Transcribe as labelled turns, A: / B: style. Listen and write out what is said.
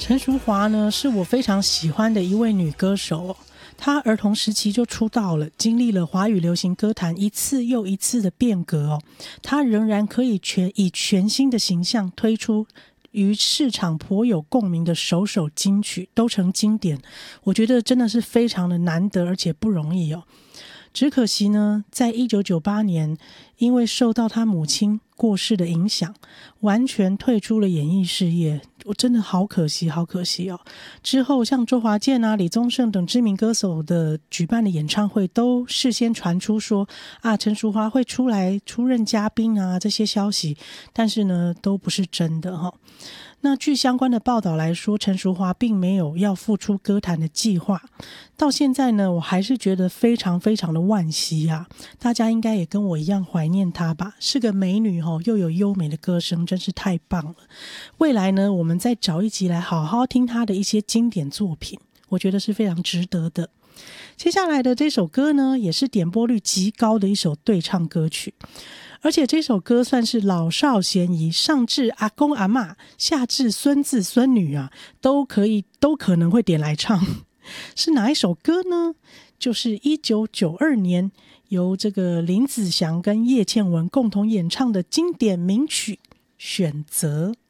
A: 陈淑桦呢，是我非常喜欢的一位女歌手。她儿童时期就出道了，经历了华语流行歌坛一次又一次的变革她仍然可以以全新的形象推出与市场颇有共鸣的首首金曲，都成经典。我觉得真的是非常的难得，而且不容易只可惜呢，在1998年，因为受到他母亲过世的影响，完全退出了演艺事业。我真的好可惜，好可惜之后像周华健李宗盛等知名歌手的举办的演唱会，都事先传出说陈淑桦会出来出任嘉宾这些消息，但是呢，都不是真的那据相关的报道来说，陈淑桦并没有要复出歌坛的计划。到现在呢，我还是觉得非常非常的惋惜大家应该也跟我一样怀念她吧，是个美女又有优美的歌声，真是太棒了。未来呢，我们再找一集来好好听她的一些经典作品，我觉得是非常值得的。接下来的这首歌呢，也是点播率极高的一首对唱歌曲，而且这首歌算是老少咸宜，上至阿公阿嬷，下至孙子孙女都可能会点来唱。是哪一首歌呢？就是1992年由这个林子祥跟叶倩文共同演唱的经典名曲《选择》。